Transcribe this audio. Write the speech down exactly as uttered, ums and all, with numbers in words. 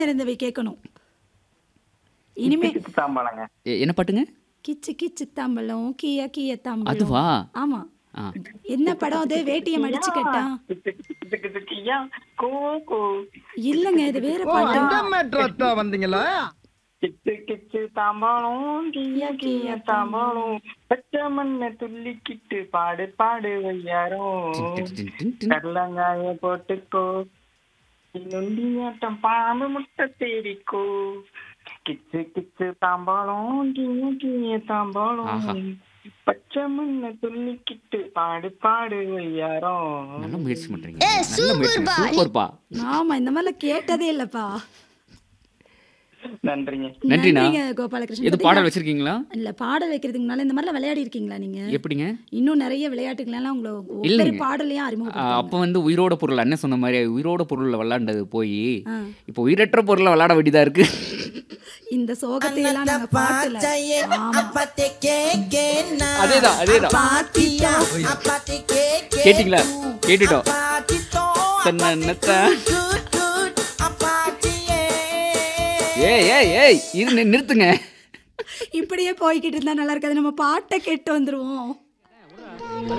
இருந்தவை கேட்கணும். இனிமே கிச்சு தாம்பாளங்க. எ என்ன பாட்டுங்க? கிச்சு கிச்சு தாம்பலம், கீயா கீய தாம்பலம். அதுவா? ஆமா. ஆ. என்ன படம் அது? வேட்டிய மடிச்சு கட்டா? கிச்சு கிச்சு கிச்சு கிச்சியா கோ கோ. இல்லங்க இது வேற ஓ பாட்டு. அந்த மேட்ரா வந்தீங்களா? கிச்சு கிச்சு தாம்பாளம் கியா கியா தாம்பாளம் பச்சை மண்ணை துள்ளிக்கிட்டு பாடு பாடு வையாரம் டின் டின் டின் டின். கடலங்காய போட்டுக்கோ நொண்டியாட்டம் பாம்பு முட்டை தேடிக்கோ கிச்சு கிச்சு தாம்பாளம் கிய கிய ஆஹா. தாம்பாளம் பச்சை மண்ணை துள்ளிக்கிட்டு பாடு பாடு வையாரம். நல்ல முயற்சி பண்றீங்க. நல்ல முயற்சி. சூப்பர்ப்பா. ஆமா இந்த மாதிரிலாம் கேட்டதே இல்லப்பா. நன்றிங்க. நன்றிண்ணா. நன்றிங்க கோபாலகிருஷ்ணன். எது பாடல் வச்சிருக்கீங்களா? இல்ல பாடல் வைக்கிறதுக்கு முன்னால இந்த மாதிரிலாம் விளையாடி இருக்கீங்களா நீங்க? எப்படிங்க? இன்னும் நிறைய விளையாட்டுகளெல்லாம் உங்களை ஒவ்வொரு இல்லைங்க. பாடலையும் ஆ, அறிமுகப்படுத்துங்க. அப்ப வந்து உயிரோட பொருள் அண்ணன் சொன்ன மாதிரி உயிரோட பொருள்ல விளையாண்டது போய் ஆ. இப்போ உயிரற்ற பொருள்ல விளையாட வேண்டியதா இருக்கு. இந்த சோகத்தை எல்லாம் நாங்க பாட்டுல. ஆமா. அதேதான் அதேதான். கேட்டிங்களா? கேட்டுட்டோம். தன்னன்னத்தா. ஏய் ஏய் ஏய் இரு நி- நிறுத்துங்க. இப்படியே போய்கிட்டு இருந்தா நல்லா இருக்காது. நம்ம பாட்டை கேட்டு வந்துருவோம்.